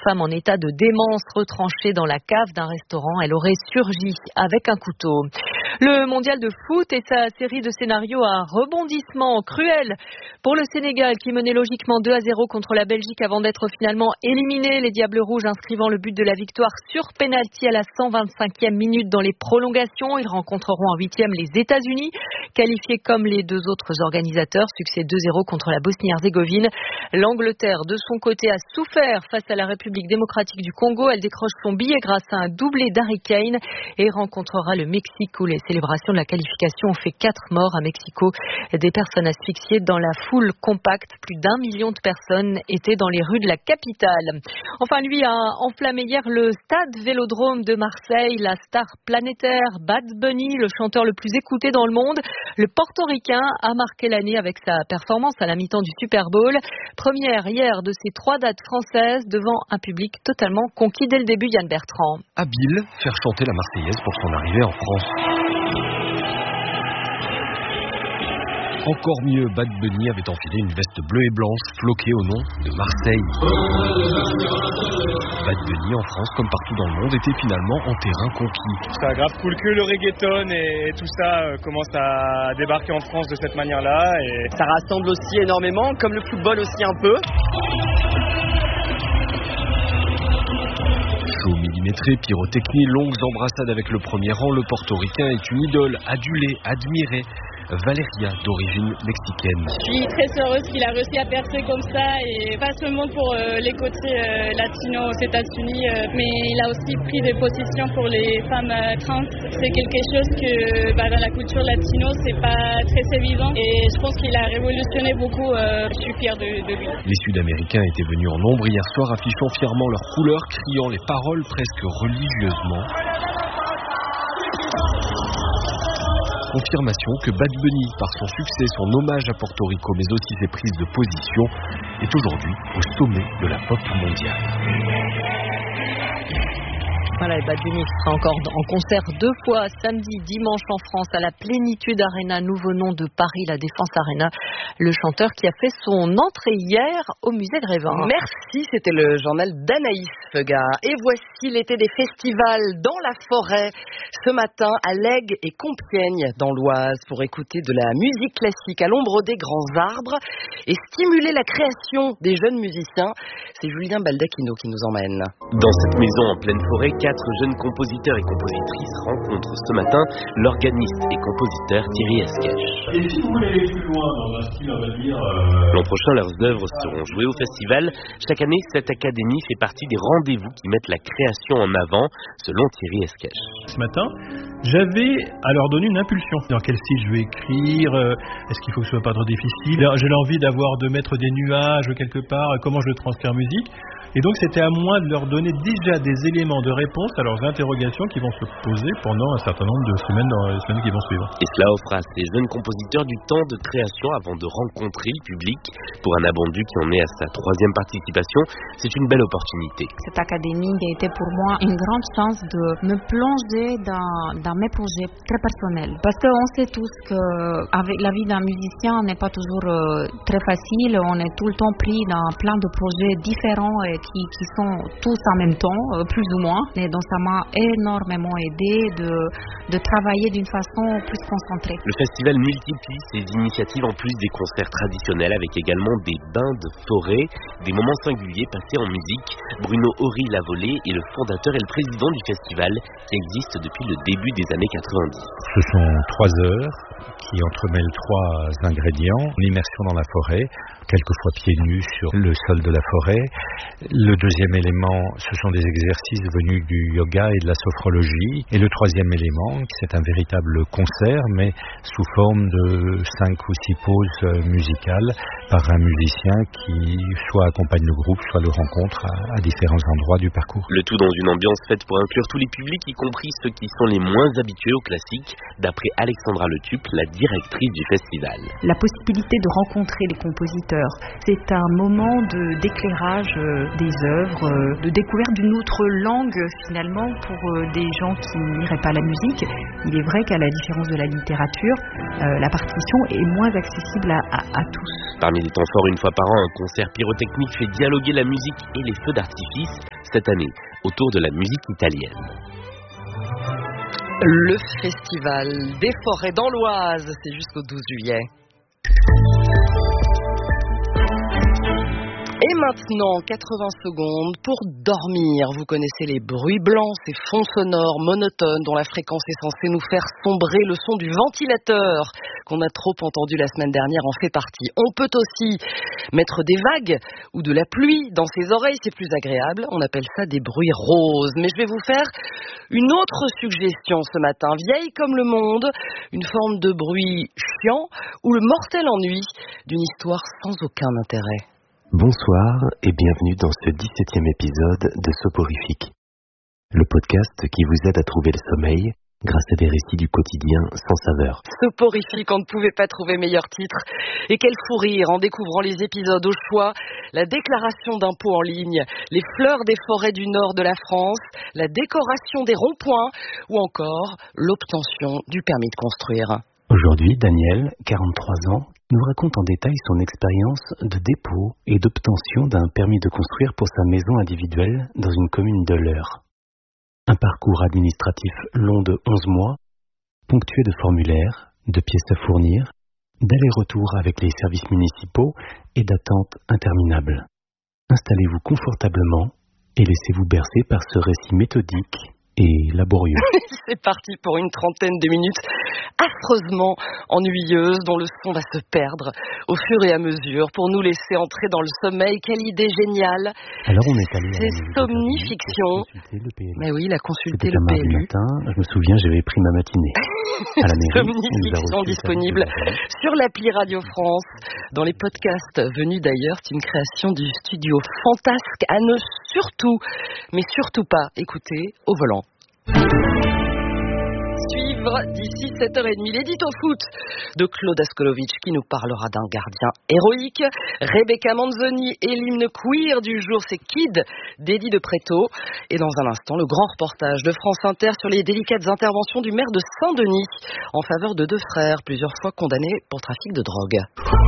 femme en état de démence retranchée dans la cave d'un restaurant. Elle aurait surgi avec un couteau. Le mondial de foot et sa série de scénarios à rebondissement cruel pour le Sénégal qui menait logiquement 2-0 contre la Belgique avant d'être finalement éliminé. Les Diables Rouges inscrivant le but de la victoire sur pénalty à la 125e minute dans les prolongations. Ils rencontreront en 8e les États-Unis, qualifiés comme les deux autres organisateurs. Succès 2-0 contre la Bosnie-Herzégovine. L'Angleterre, de son côté, a souffert face à la République démocratique du Congo. Elle décroche son billet grâce à un doublé d'Harry Kane et rencontrera le Mexique où les célébrations de la qualification ont fait 4 morts à Mexico. Des personnes asphyxiées dans la foule compacte. Plus d'1 million de personnes étaient dans les rues de la capitale. Enfin, lui a enflammé hier le stade Vélodrome de Marseille. La star planétaire Bad Bunny, le chanteur le plus écouté dans le monde. Le portoricain a marqué l'année avec sa performance à la mi-temps du Super Bowl. Première hier de ces 3 dates françaises devant un public totalement conquis dès le début. Yann Bertrand. Habile, faire chanter la Marseillaise pour son arrivée en France. Encore mieux, Bad Bunny avait enfilé une veste bleue et blanche floquée au nom de Marseille. Bad Bunny en France, comme partout dans le monde, était finalement en terrain conquis. Ça grave cool que le reggaeton et tout ça commence à débarquer en France de cette manière-là. Et ça rassemble aussi énormément, comme le football aussi un peu. Show millimétré, pyrotechnie, longues embrassades avec le premier rang, le portoricain est une idole, adulée, admirée. Valeria, d'origine mexicaine. Je suis très heureuse qu'il a réussi à percer comme ça et pas seulement pour les côtés latinos aux États-Unis, mais il a aussi pris des positions pour les femmes trans. C'est quelque chose que dans la culture latino, c'est pas très évident et je pense qu'il a révolutionné beaucoup. Je suis fière de lui. Les Sud-Américains étaient venus en nombre hier soir, affichant fièrement leurs couleurs, criant les paroles presque religieusement. Confirmation que Bad Bunny, par son succès, son hommage à Porto Rico, mais aussi ses prises de position, est aujourd'hui au sommet de la pop mondiale. Voilà, et Bad Bunny sera encore en concert 2 fois, samedi, dimanche en France, à la Plénitude Arena, nouveau nom de Paris, la Défense Arena. Le chanteur qui a fait son entrée hier au musée Grévin. Merci, c'était le journal d'Anaïs Feugar. Et voici l'été des festivals dans la forêt. Ce matin, à Lègue et Compiègne, dans l'Oise, pour écouter de la musique classique à l'ombre des grands arbres et stimuler la création des jeunes musiciens. C'est Julien Baldacchino qui nous emmène. Dans cette maison en pleine forêt, 4 jeunes compositeurs et compositrices rencontrent ce matin l'organiste et compositeur Thierry Esquèche. Et si vous voulez aller plus loin dans un style, on va dire... L'an prochain, leurs œuvres seront jouées au festival. Chaque année, cette académie fait partie des rendez-vous qui mettent la création en avant, selon Thierry Esquèche. Ce matin, j'avais à leur donner une impulsion. Dans quel style je vais écrire ? Est-ce qu'il faut que ce soit pas trop difficile ? J'ai l'envie de mettre des nuages quelque part. Comment je le transfère en musique ? Et donc c'était à moi de leur donner déjà des éléments de réponse à leurs interrogations qui vont se poser pendant un certain nombre de semaines dans les semaines qui vont suivre. Et cela offre à ces jeunes compositeurs du temps de création avant de rencontrer le public. Pour un Abondu qui en est à sa 3e participation, c'est une belle opportunité. Cette académie a été pour moi une grande chance de me plonger dans mes projets très personnels. Parce qu'on sait tous qu'avec la vie d'un musicien n'est pas toujours très facile. On est tout le temps pris dans plein de projets différents et qui sont tous en même temps, plus ou moins. Et donc ça m'a énormément aidé de travailler d'une façon plus concentrée. Le festival multiplie ses initiatives en plus des concerts traditionnels avec également des bains de forêt, des moments singuliers passés en musique. Bruno Horry-Lavolée est le fondateur et le président du festival qui existe depuis le début des années 90. Ce sont 3 heures qui entremêlent 3 ingrédients. L'immersion dans la forêt, quelquefois pieds nus sur le sol de la forêt. Le 2e élément, ce sont des exercices venus du yoga et de la sophrologie. Et le 3e élément, c'est un véritable concert, mais sous forme de 5 ou 6 pauses musicales par un musicien qui soit accompagne le groupe, soit le rencontre à différents endroits du parcours. Le tout dans une ambiance faite pour inclure tous les publics, y compris ceux qui sont les moins habitués au classique, d'après Alexandra Letup, la directrice du festival. La possibilité de rencontrer les compositeurs, c'est un moment d'éclairage des œuvres, de découverte d'une autre langue finalement pour des gens qui n'iraient pas à la musique. Il est vrai qu'à la différence de la littérature, la partition est moins accessible à tous. Parmi les temps forts, une fois par an, un concert pyrotechnique fait dialoguer la musique et les feux d'artifice. Cette année, autour de la musique italienne. Le festival des forêts dans l'Oise, c'est jusqu'au 12 juillet. Et maintenant, 80 secondes pour dormir. Vous connaissez les bruits blancs, ces fonds sonores monotones dont la fréquence est censée nous faire sombrer. Le son du ventilateur qu'on a trop entendu la semaine dernière en fait partie. On peut aussi mettre des vagues ou de la pluie dans ses oreilles, c'est plus agréable. On appelle ça des bruits roses. Mais je vais vous faire une autre suggestion ce matin, vieille comme le monde, une forme de bruit chiant ou le mortel ennui d'une histoire sans aucun intérêt. Bonsoir et bienvenue dans ce 17e épisode de Soporifique, le podcast qui vous aide à trouver le sommeil grâce à des récits du quotidien sans saveur. Soporifique, on ne pouvait pas trouver meilleur titre. Et quel fou rire en découvrant les épisodes au choix, la déclaration d'impôts en ligne, les fleurs des forêts du nord de la France, la décoration des ronds-points ou encore l'obtention du permis de construire. Aujourd'hui, Daniel, 43 ans, nous raconte en détail son expérience de dépôt et d'obtention d'un permis de construire pour sa maison individuelle dans une commune de l'Eure. Un parcours administratif long de 11 mois, ponctué de formulaires, de pièces à fournir, d'allers-retours avec les services municipaux et d'attentes interminables. Installez-vous confortablement et laissez-vous bercer par ce récit méthodique et laborieux. C'est parti pour une trentaine de minutes affreusement ennuyeuses dont le son va se perdre au fur et à mesure pour nous laisser entrer dans le sommeil. Quelle idée géniale. Alors on est allé c'est somnifiction. Mais oui, il a consulté le mardi PLU. Matin, je me souviens, j'avais pris ma matinée à la mairie. Somnifiction disponible sur l'appli Radio France, dans les podcasts venus d'ailleurs. C'est une création du studio Fantasque à ne surtout, mais surtout pas écouter au volant. Suivre d'ici 7h30 l'édito foot de Claude Askolovitch qui nous parlera d'un gardien héroïque. Rebecca Manzoni et l'hymne queer du jour, c'est Kid d'Eddie de Pretto. Et dans un instant, le grand reportage de France Inter sur les délicates interventions du maire de Saint-Denis en faveur de deux frères plusieurs fois condamnés pour trafic de drogue.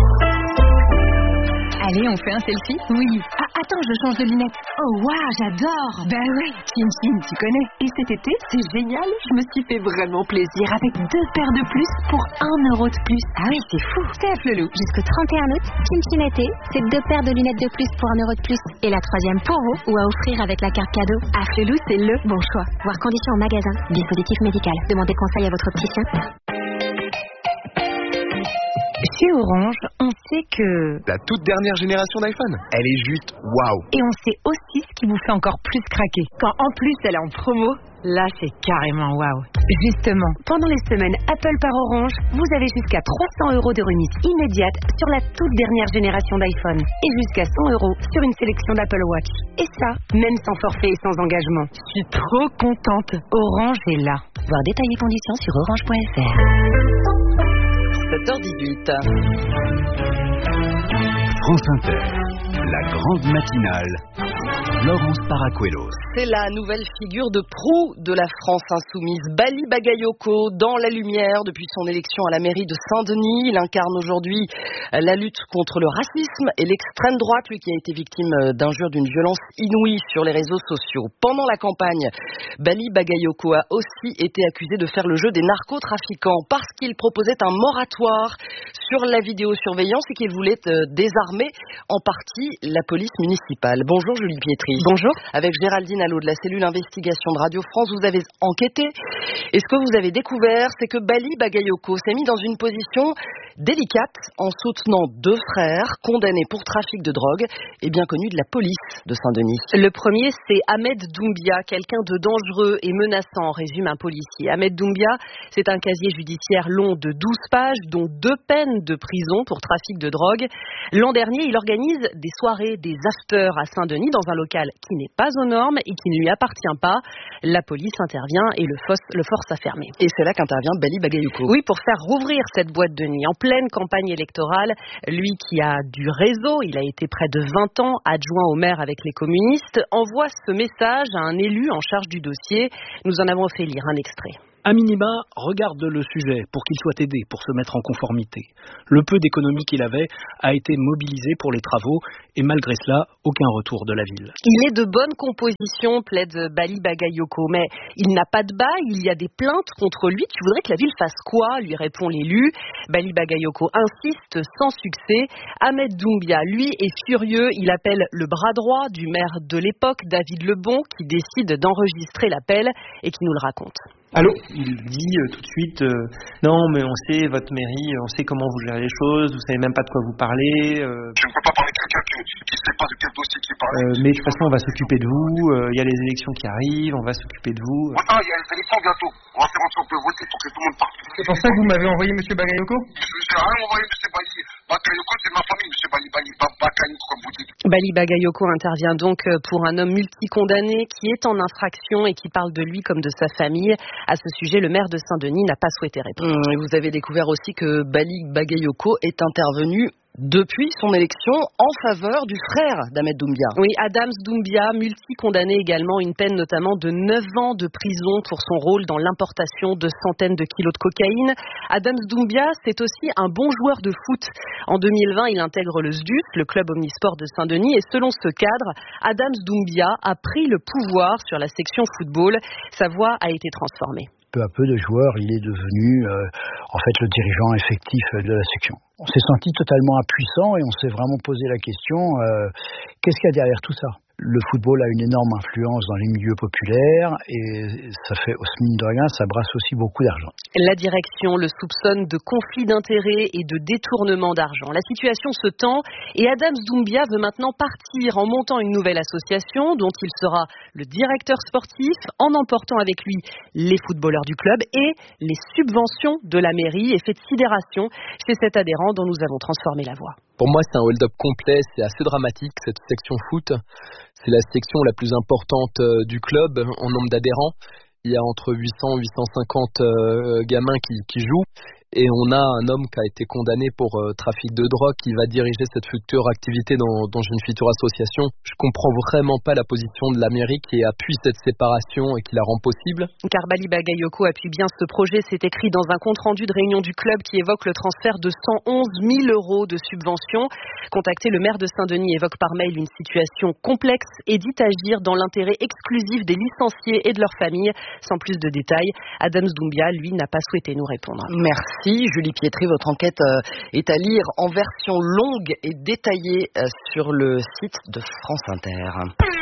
Allez, on fait un selfie? Oui. Ah, attends, je change de lunettes. Oh, waouh, j'adore. Ben oui, Chin Chin, tu connais. Et cet été, c'est génial. Je me suis fait vraiment plaisir avec 2 paires de plus pour 1 euro de plus. Ah oui, c'est fou. C'est Flelou. Jusqu'au 31 août, Chin Chin été, c'est 2 paires de lunettes de plus pour 1 euro de plus. Et la 3e pour vous, ou à offrir avec la carte cadeau. À Flelou, c'est le bon choix. Voir conditions en magasin. Dispositif médical. Demandez conseil à votre opticien. Chez Orange, on sait que la toute dernière génération d'iPhone, elle est juste waouh. Et on sait aussi ce qui vous fait encore plus craquer. Quand en plus elle est en promo, là c'est carrément waouh. Justement, pendant les semaines Apple par Orange, vous avez jusqu'à 300 € de remise immédiate sur la toute dernière génération d'iPhone et jusqu'à 100 € sur une sélection d'Apple Watch. Et ça, même sans forfait et sans engagement. Je suis trop contente. Orange est là. Voir détails et conditions sur orange.fr. 7h18. France Inter, la grande matinale, Laurence Paracuelos. C'est la nouvelle figure de proue de la France insoumise, Bali Bagayoko, dans la lumière depuis son élection à la mairie de Saint-Denis. Il incarne aujourd'hui la lutte contre le racisme et l'extrême droite, lui qui a été victime d'injures d'une violence inouïe sur les réseaux sociaux. Pendant la campagne, Bali Bagayoko a aussi été accusé de faire le jeu des narcotrafiquants parce qu'il proposait un moratoire sur la vidéosurveillance et qu'il voulait désarmer en partie la police municipale. Bonjour Julie Pietri. Bonjour. Avec Géraldine Allot de la cellule investigation de Radio France, vous avez enquêté. Et ce que vous avez découvert, c'est que Bali Bagayoko s'est mis dans une position délicate en soutenant 2 frères condamnés pour trafic de drogue et bien connus de la police de Saint-Denis. Le premier, c'est Ahmed Doumbia, quelqu'un de dangereux et menaçant, résume un policier. Ahmed Doumbia, c'est un casier judiciaire long de 12 pages, dont 2 peines de prison pour trafic de drogue. L'an dernier, il organise des soirées, des afters à Saint-Denis dans un local qui n'est pas aux normes et qui ne lui appartient pas. La police intervient et le force à fermer. Et c'est là qu'intervient Bali Bagayoko. Oui, pour faire rouvrir cette boîte de nuit. En plein pleine campagne électorale. Lui qui a du réseau, il a été près de 20 ans adjoint au maire avec les communistes, envoie ce message à un élu en charge du dossier. Nous en avons fait lire un extrait. À minima, regarde le sujet pour qu'il soit aidé, pour se mettre en conformité. Le peu d'économie qu'il avait a été mobilisé pour les travaux et malgré cela, aucun retour de la ville. Il est de bonne composition, plaide Bali Bagayoko, mais il n'a pas de bail, il y a des plaintes contre lui. Tu voudrais que la ville fasse quoi ? Lui répond l'élu. Bali Bagayoko insiste sans succès. Ahmed Doumbia, lui, est furieux. Il appelle le bras droit du maire de l'époque, David Lebon, qui décide d'enregistrer l'appel et qui nous le raconte. Allô ? Il dit tout de suite non mais on sait votre mairie, on sait comment vous gérez les choses, vous savez même pas de quoi vous parlez. Je ne peux pas parler de quelqu'un qui ne sait pas de quel dossier qui parle. Mais de toute façon on va s'occuper de vous, il y a les élections qui arrivent, on va s'occuper de vous. Attends, il y a les élections bientôt, on va faire en sorte de voter pour que tout le monde parte. C'est pour ça que vous m'avez envoyé M. Bagayoko ? Je n'ai rien envoyé M. Bagayoko, c'est ma famille, M. Bagayoko comme vous dites. Bali Bagayoko intervient donc pour un homme multicondamné qui est en infraction et qui parle de lui comme de sa famille. À ce sujet, le maire de Saint-Denis n'a pas souhaité répondre. Vous avez découvert aussi que Bali Bagayoko est intervenu depuis son élection en faveur du frère d'Ahmed Doumbia. Oui, Adams Doumbia, multi-condamné également, une peine notamment de 9 ans de prison pour son rôle dans l'importation de centaines de kilos de cocaïne. Adams Doumbia, c'est aussi un bon joueur de foot. En 2020, il intègre le SDUS, le club omnisport de Saint-Denis, et selon ce cadre, Adams Doumbia a pris le pouvoir sur la section football. Sa voix a été transformée. Peu à peu de joueur, il est devenu en fait le dirigeant effectif de la section. On s'est senti totalement impuissant et on s'est vraiment posé la question qu'est-ce qu'il y a derrière tout ça ? Le football a une énorme influence dans les milieux populaires et ça fait, mine de rien, ça brasse aussi beaucoup d'argent. La direction le soupçonne de conflit d'intérêts et de détournement d'argent. La situation se tend et Adams Doumbia veut maintenant partir en montant une nouvelle association dont il sera le directeur sportif en emportant avec lui les footballeurs du club et les subventions de la mairie. Effet de sidération chez cet adhérent dont nous avons transformé la voix. Pour moi, c'est un hold-up complet, c'est assez dramatique cette section foot. C'est la section la plus importante du club en nombre d'adhérents. Il y a entre 800 et 850 gamins qui jouent. Et on a un homme qui a été condamné pour trafic de drogue qui va diriger cette future activité dans une future association. Je comprends vraiment pas la position de la mairie qui appuie cette séparation et qui la rend possible. Car Bali Bagayoko appuie bien ce projet. C'est écrit dans un compte-rendu de réunion du club qui évoque le transfert de 111 000 € de subventions. Contacté, le maire de Saint-Denis évoque par mail une situation complexe et dit agir dans l'intérêt exclusif des licenciés et de leurs familles. Sans plus de détails, Adams Doumbia, lui, n'a pas souhaité nous répondre. Merci. Julie Pietri, votre enquête est à lire en version longue et détaillée sur le site de France Inter.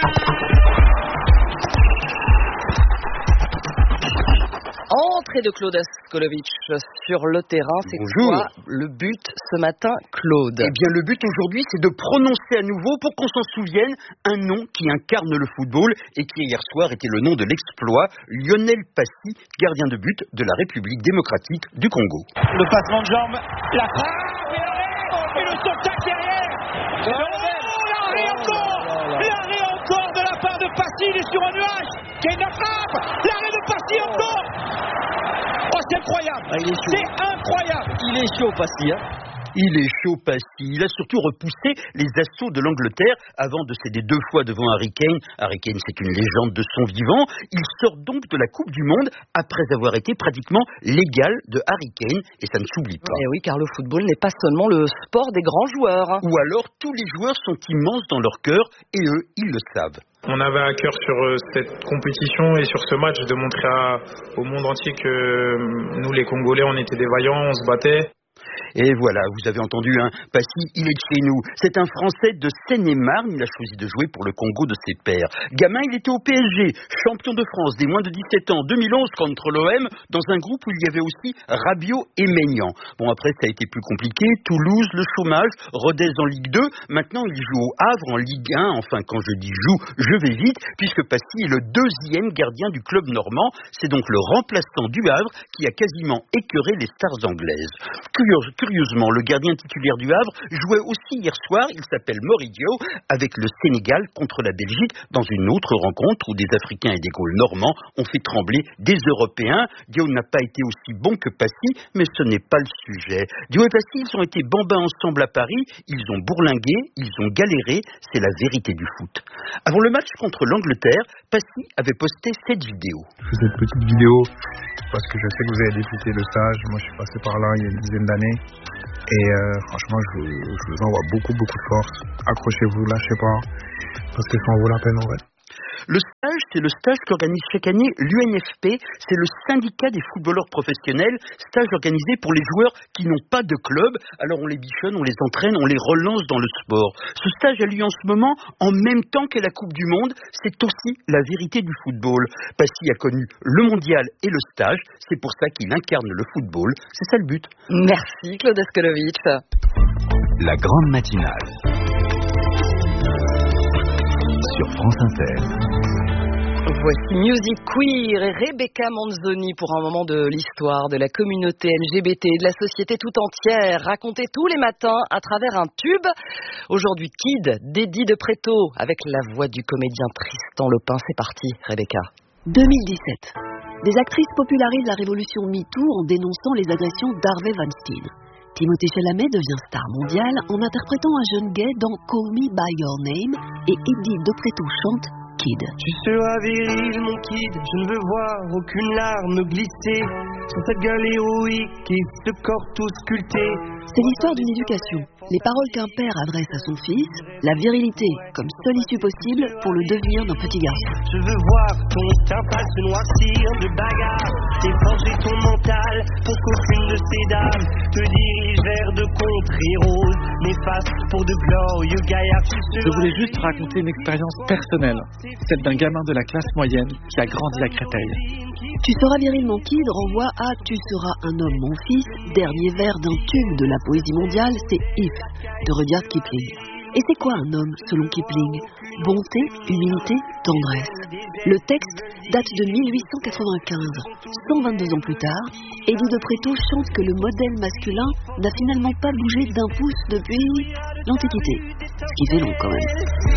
Entrée de Claude Askolovitch sur le terrain. C'est quoi le but ce matin, Claude? Eh bien, le but aujourd'hui, c'est de prononcer à nouveau, pour qu'on s'en souvienne, un nom qui incarne le football et qui hier soir était le nom de l'exploit, Lionel Passy, gardien de but de la République démocratique du Congo. Le passement de jambe, la frappe et le sauvetage derrière. L'arrêt encore de la part de Passy, il est sur un nuage. Quelle frappe, l'arrêt de Passy encore. Oh, c'est incroyable, c'est incroyable. Il est chaud, Passy, hein. Il est chaud, Passy. Il a surtout repoussé les assauts de l'Angleterre avant de céder 2 fois devant Harry Kane. Harry Kane, c'est une légende de son vivant. Il sort donc de la Coupe du Monde après avoir été pratiquement l'égal de Harry Kane. Et ça ne s'oublie pas. Et oui, car le football n'est pas seulement le sport des grands joueurs. Ou alors, tous les joueurs sont immenses dans leur cœur et eux, ils le savent. On avait à cœur sur cette compétition et sur ce match de montrer au monde entier que nous, les Congolais, on était des vaillants, on se battait. Et voilà, vous avez entendu, hein, Passy, il est de chez nous. C'est un Français de Seine-et-Marne. Il a choisi de jouer pour le Congo de ses pères. Gamin, il était au PSG, champion de France des moins de 17 ans, 2011 contre l'OM, dans un groupe où il y avait aussi Rabiot et Maignan. Bon, après, ça a été plus compliqué. Toulouse, le chômage, Rodez en Ligue 2. Maintenant, il joue au Havre en Ligue 1. Enfin, quand je dis joue, je vais vite, puisque Passy est le 2e gardien du club normand. C'est donc le remplaçant du Havre qui a quasiment écœuré les stars anglaises. Curieusement, Curieusement, le gardien titulaire du Havre jouait aussi hier soir, il s'appelle Moridio, avec le Sénégal contre la Belgique dans une autre rencontre où des Africains et des Gaules normands ont fait trembler des Européens. Dio n'a pas été aussi bon que Passy, mais ce n'est pas le sujet. Dio et Passy, ils ont été bambins ensemble à Paris, ils ont bourlingué, ils ont galéré, c'est la vérité du foot. Avant le match contre l'Angleterre, Passy avait posté cette vidéo. Je fais cette petite vidéo parce que je sais que vous avez débuté le stage. Moi, je suis passé par là il y a une dizaine d'années. Et franchement, je vous envoie beaucoup de force. Accrochez-vous, lâchez pas, parce que ça en vaut la peine en vrai. Le stage, c'est le stage qu'organise chaque année l'UNFP, c'est le syndicat des footballeurs professionnels, stage organisé pour les joueurs qui n'ont pas de club. Alors on les bichonne, on les entraîne, on les relance dans le sport. Ce stage a lieu en ce moment en même temps qu'est la Coupe du Monde, c'est aussi la vérité du football. Passy a connu le mondial et le stage, c'est pour ça qu'il incarne le football, c'est ça le but. Merci Claude Askolovitch. La grande matinale sur France Inter. Voici Music Queer et Rebecca Manzoni pour un moment de l'histoire de la communauté LGBT, de la société tout entière, racontée tous les matins à travers un tube. Aujourd'hui, Kid, d'Eddie de Pretto, avec la voix du comédien Tristan Lopin. C'est parti, Rebecca. 2017. Des actrices popularisent la révolution MeToo en dénonçant les agressions d'Harvey Weinstein. Timothée Chalamet devient star mondiale en interprétant un jeune gay dans Call Me By Your Name et Eddie de Pretto chante Kid. Tu seras viril, mon kid, je ne veux voir aucune larme glisser sur cette gueule héroïque et ce corps tout sculpté. C'est l'histoire d'une éducation. Les paroles qu'un père adresse à son fils, la virilité comme seule issue possible pour le devenir d'un petit garçon. Je veux voir ton teint pâle se noircir de bagarre et forger ton mental pour qu'aucune de ces dames te dirige vers de contrées roses néfastes pour de glorieux gaillards. Je voulais juste raconter une expérience personnelle, celle d'un gamin de la classe moyenne qui a grandi à Créteil. Tu seras viril mon kid renvoie à Tu seras un homme mon fils, dernier vers d'un tube de la poésie mondiale, c'est If de Rudyard Kipling. Et c'est quoi un homme selon Kipling? Bonté, humilité, tendresse. Le texte date de 1895. 122 ans plus tard, Eddie de Pretto chante que le modèle masculin n'a finalement pas bougé d'un pouce depuis l'Antiquité. Ce qui fait long quand même.